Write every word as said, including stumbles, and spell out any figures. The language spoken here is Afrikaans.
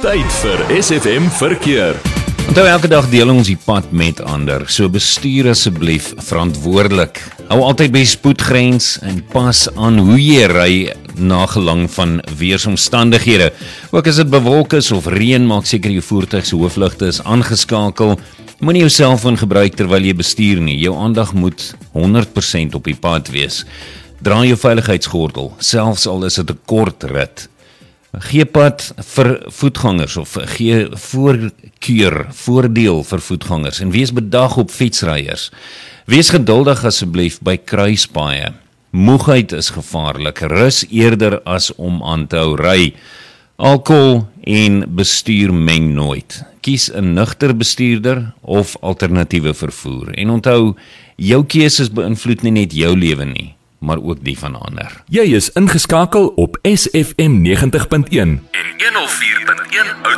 Tyd vir S F M Verkeer. Onthou, elke dag deel ons die pad met ander, so bestuur asseblief verantwoordelik. Hou altyd by die spoedgrens en pas aan hoe jy ry na gelang van weersomstandighede. Ook as dit bewolk is of reën, maak seker jou voertuig se hoofligte is aangeskakel. Moenie jou selfoon gebruik terwyl jy bestuur nie. Jou aandag moet honderd persent op die pad wees. Dra jou veiligheidsgordel, selfs al is dit 'n kort rit. Gee pad vir voetgangers of gee voorkeur, voordeel vir voetgangers en wees bedag op fietsryers. Wees geduldig asseblief by kruispaaie. Moegheid is gevaarlik, rus eerder as om aan te hou ry. Alkohol en bestuur meng nooit. Kies 'n nugter bestuurder of alternatiewe vervoer. En onthou, jou keuses beïnvloed nie net jou lewe nie, maar ook die van ander. Jy is ingeskakel op S F M negentig punt een en honderd vier punt een